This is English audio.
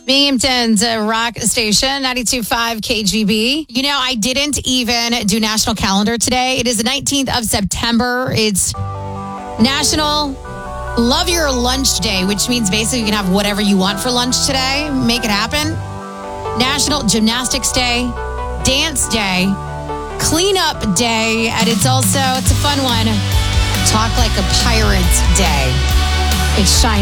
Binghamton's rock station, 92.5 KGB. You know, I didn't even do National Calendar today. It is the 19th of September. It's National Love Your Lunch Day, which means basically you can have whatever you want for lunch today. Make it happen. National Gymnastics Day, Dance Day, Cleanup Day, and it's a fun one, Talk Like a Pirate Day. It's Shine